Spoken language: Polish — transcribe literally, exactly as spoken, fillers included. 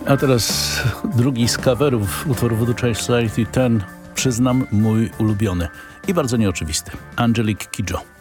A teraz drugi z coverów utworu Voodoo Child Society, ten, przyznam, mój ulubiony i bardzo nieoczywisty. Angelique Kidjo.